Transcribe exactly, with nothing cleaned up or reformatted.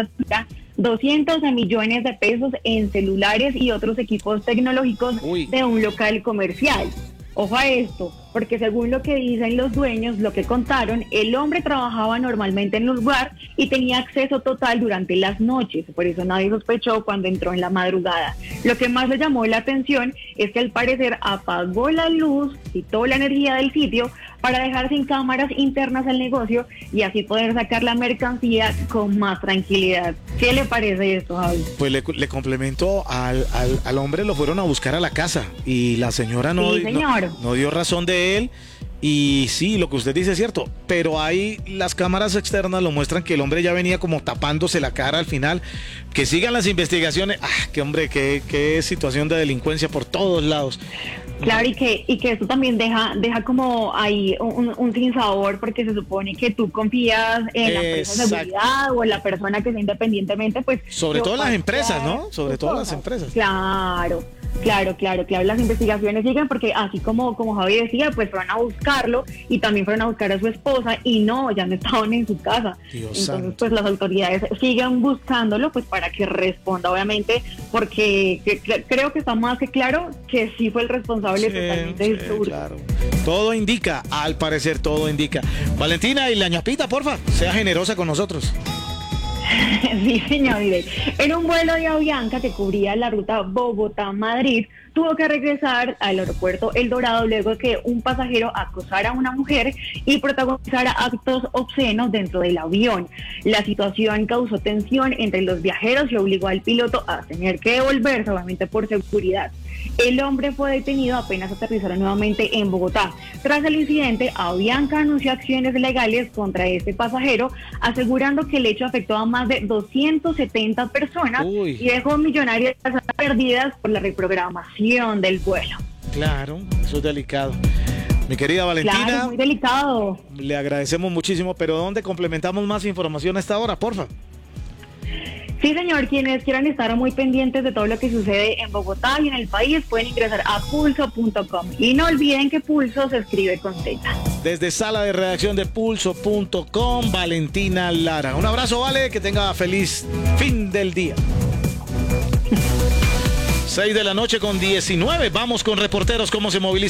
doscientos millones de pesos en celulares y otros equipos tecnológicos Uy. de un local comercial. Ojo a esto, porque según lo que dicen los dueños, lo que contaron, el hombre trabajaba normalmente en el lugar y tenía acceso total durante las noches, por eso nadie sospechó cuando entró en la madrugada. Lo que más le llamó la atención es que al parecer apagó la luz, quitó la energía del sitio para dejar sin cámaras internas el negocio y así poder sacar la mercancía con más tranquilidad. ¿Qué le parece esto, Javi? Pues le, le complemento al, al, al hombre, lo fueron a buscar a la casa y la señora no, Sí, señor. no, no dio razón de él. Y sí, lo que usted dice es cierto, pero ahí las cámaras externas lo muestran que el hombre ya venía como tapándose la cara al final. Que sigan las investigaciones. Ah, qué hombre, qué, qué situación de delincuencia por todos lados. Claro, y que, y que esto también deja, deja como ahí un, un sinsabor, porque se supone que tú confías en la empresa de seguridad o en la persona que sea independientemente, pues... Sobre todo las empresas, ¿no? Sobre todo las empresas. Claro. Claro, claro, claro, las investigaciones siguen porque así como, como Javi decía, pues fueron a buscarlo y también fueron a buscar a su esposa y no, ya no estaban en su casa. Dios Entonces, santo. pues las autoridades siguen buscándolo pues para que responda, obviamente, porque que, que, creo que está más que claro que sí fue el responsable Sí, totalmente sí, del sur. claro. Todo indica, al parecer todo indica. Valentina y la ñapita, porfa, sea generosa con nosotros. Sí, señor. Mire, en un vuelo de Avianca que cubría la ruta Bogotá-Madrid, tuvo que regresar al aeropuerto El Dorado luego de que un pasajero acosara a una mujer y protagonizara actos obscenos dentro del avión. La situación causó tensión entre los viajeros y obligó al piloto a tener que devolverse, obviamente por seguridad. El hombre fue detenido apenas aterrizaron nuevamente en Bogotá. Tras el incidente, Avianca anunció acciones legales contra este pasajero, asegurando que el hecho afectó a más de doscientas setenta personas. Uy. Y dejó millonarias perdidas por la reprogramación del vuelo. Claro, eso es delicado. Mi querida Valentina, Claro, muy delicado. le agradecemos muchísimo, pero ¿dónde complementamos más información a esta hora, porfa? Sí, señor, quienes quieran estar muy pendientes de todo lo que sucede en Bogotá y en el país pueden ingresar a pulso punto com. Y no olviden que Pulso se escribe con Z. Desde sala de redacción de pulso punto com, Valentina Lara. Un abrazo, Vale, que tenga feliz fin del día. seis de la noche con diecinueve. Vamos con reporteros, cómo se moviliza